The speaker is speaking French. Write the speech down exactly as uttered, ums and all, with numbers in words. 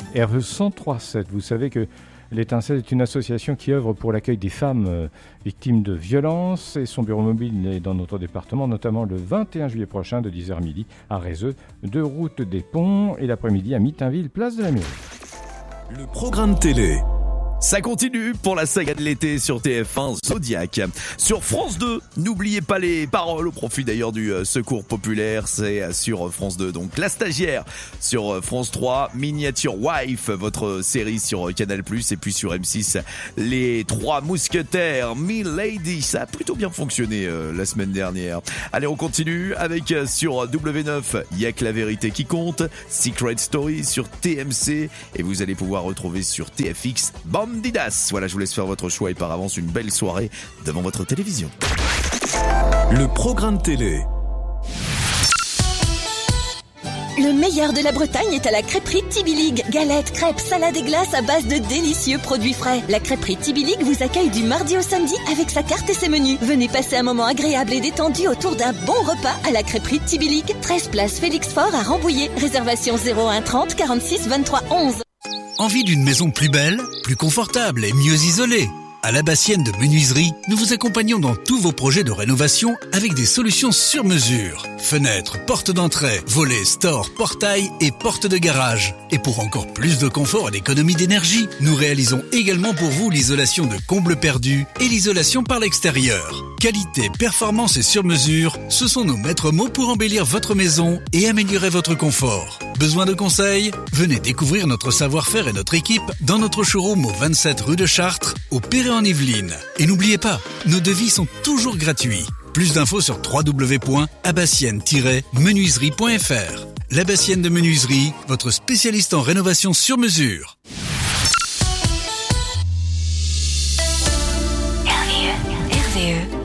R V cent trois sept. Vous savez que l'Étincelle est une association qui œuvre pour l'accueil des femmes euh, victimes de violences et son bureau mobile est dans notre département, notamment le vingt et un juillet prochain de dix heures midi à Rézeux, deux route des Ponts et l'après-midi à Mitainville, place de la Mairie. Le programme télé. Ça continue pour la saga de l'été sur T F un Zodiac. Sur France deux, n'oubliez pas les paroles au profit d'ailleurs du Secours Populaire, c'est sur France deux. Donc La Stagiaire sur France trois, Miniature Wife, votre série sur Canal plus, et puis sur M six, Les Trois Mousquetaires, Milady. Ça a plutôt bien fonctionné euh, la semaine dernière. Allez, on continue avec euh, sur W neuf, Y'a que la vérité qui compte, Secret Story sur T M C, et vous allez pouvoir retrouver sur T F X Bandidas. Voilà, je vous laisse faire votre choix et par avance une belle soirée devant votre télévision. Le programme télé. Le meilleur de la Bretagne est à la crêperie Tibilig. Galettes, crêpes, salades et glaces à base de délicieux produits frais. La crêperie Tibilig vous accueille du mardi au samedi avec sa carte et ses menus. Venez passer un moment agréable et détendu autour d'un bon repas à la crêperie Tibilig. treize place Félix Faure à Rambouillet. Réservation zéro un trente quarante-six vingt-trois onze. Envie d'une maison plus belle, plus confortable et mieux isolée? À l'Abassienne de Menuiserie, nous vous accompagnons dans tous vos projets de rénovation avec des solutions sur mesure. Fenêtres, portes d'entrée, volets, stores, portails et portes de garage. Et pour encore plus de confort et d'économie d'énergie, nous réalisons également pour vous l'isolation de combles perdus et l'isolation par l'extérieur. Qualité, performance et sur mesure, ce sont nos maîtres mots pour embellir votre maison et améliorer votre confort. Besoin de conseils? Venez découvrir notre savoir-faire et notre équipe dans notre showroom au vingt-sept rue de Chartres, au Péray-en-Yvelines. Et n'oubliez pas, nos devis sont toujours gratuits. Plus d'infos sur w w w point abassienne tiret menuiserie point f r. L'Abassienne de Menuiserie, votre spécialiste en rénovation sur mesure. R V E. R V E.